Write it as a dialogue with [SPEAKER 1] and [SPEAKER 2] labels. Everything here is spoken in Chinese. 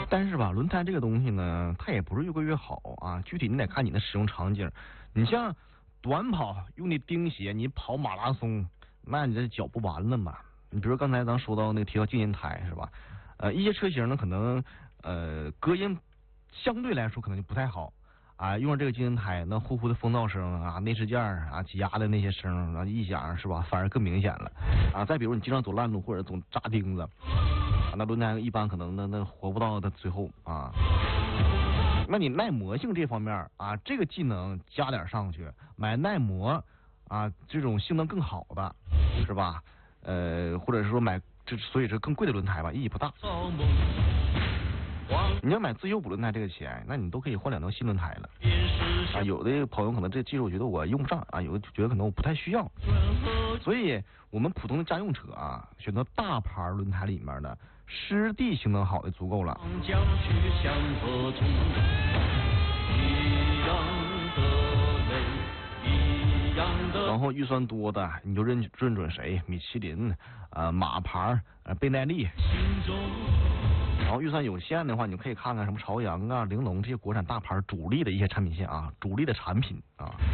[SPEAKER 1] 但是吧，轮胎这个东西呢，它也不是越贵越好啊，具体你得看你的使用场景。你像短跑用的钉鞋，你跑马拉松，那你这脚不完了吗？你比如刚才咱说到那个提到静音胎是吧？一些车型呢可能隔音相对来说可能就不太好啊，用上这个静音胎，那呼呼的风噪声啊、内饰件啊、挤压的那些声啊、异响是吧，反而更明显了啊。再比如你经常走烂路或者总扎钉子。那轮胎一般可能那活不到它最后啊，那你耐磨性这方面啊，这个技能加点上去，买耐磨啊这种性能更好的是吧？或者是说买所以这更贵的轮胎吧，意义不大。你要买自由补轮胎这个钱，那你都可以换2条新轮胎了啊。有的朋友可能这技术我觉得我用不上啊，有的觉得可能我不太需要，所以我们普通的家用车啊，选择大牌轮胎里面的湿地性能好的足够了。然后预算多的你就认准谁，米其林马牌倍耐力。然后预算有限的话，你就可以看看什么朝阳啊、玲珑这些国产大牌主力的一些产品线啊，主力的产品啊。